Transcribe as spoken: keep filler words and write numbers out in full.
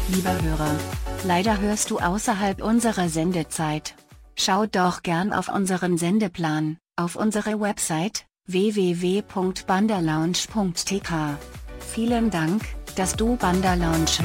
Lieber Hörer, leider hörst du außerhalb unserer Sendezeit. Schau doch gern auf unseren Sendeplan, auf unsere Website, w w w punkt bandalounge punkt t k. Vielen Dank, dass du Bandalounge